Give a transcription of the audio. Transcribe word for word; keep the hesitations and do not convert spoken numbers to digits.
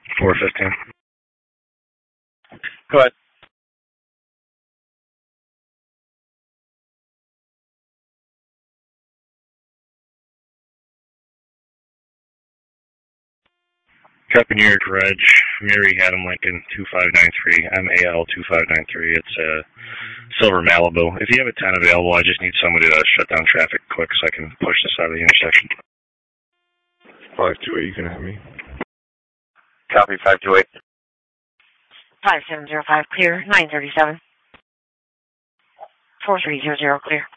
four fifteen. Go ahead. Carpenter Garage, Mary Haddam Lincoln, two five nine three, M A L two five nine three. It's a silver Malibu. If you have a ten available, I just need somebody to shut down traffic quick so I can push this out of the intersection. five two eight, you can have me. Copy, five two eight. five seven zero five, clear, nine thirty-seven. four three zero zero, clear.